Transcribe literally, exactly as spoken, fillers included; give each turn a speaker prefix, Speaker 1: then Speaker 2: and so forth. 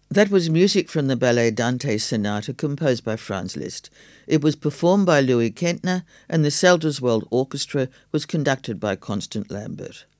Speaker 1: That was music from the ballet Dante Sonata composed by Franz Liszt. It was performed by Louis Kentner, and the Selderswald Orchestra was conducted by Constant Lambert.